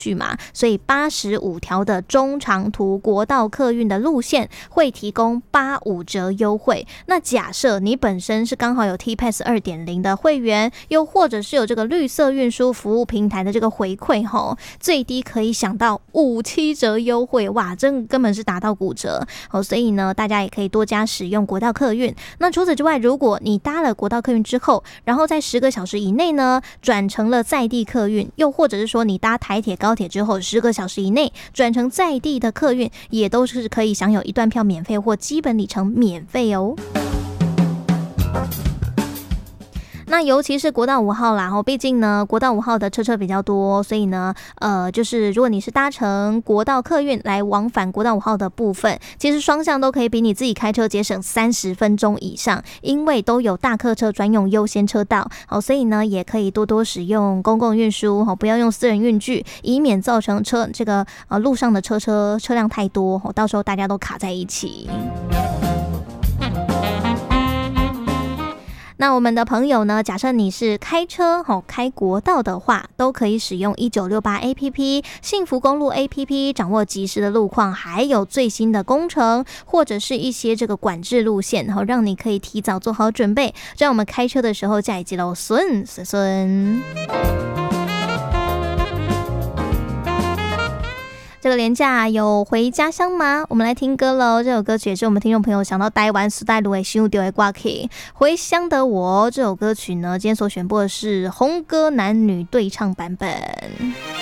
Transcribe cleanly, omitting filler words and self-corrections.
嘛，所以85条的中长途国道客运的路线会提供85折优惠。那假设你本身是刚好有 TPASS 2.0 的会员，又或者是有这个绿色运输服务平台的这个回馈吼，最低可以享到57折优惠，哇，真根本是打到骨折哦。所以呢，大家也可以多加使用国道客运。那除此之外，如果你搭了国道客运之后，然后在10个小时以内呢转成了在地客运，又或者是说你搭台铁高铁之后10个小时以内转成在地的客运，也都是可以享有1段票免费或基本里程免费哦。那尤其是国道5号啦，毕竟呢国道5号的车比较多，所以呢就是如果你是搭乘国道客运来往返国道5号的部分，其实双向都可以比你自己开车节省30分钟以上，因为都有大客车专用优先车道，所以呢也可以多多使用公共运输，不要用私人运具，以免造成这个路上的车辆太多，到时候大家都卡在一起。那我们的朋友呢，假设你是开车开国道的话，都可以使用1968 APP 幸福公路 APP 掌握即时的路况，还有最新的工程或者是一些这个管制路线，让你可以提早做好准备，这样我们开车的时候驾一记喽顺。这个连假有回家乡吗？我们来听歌喽。这首歌曲也是我们听众朋友想到台湾苏带路的想到的歌曲，回乡的我。这首歌曲呢，今天所选播的是红歌男女对唱版本。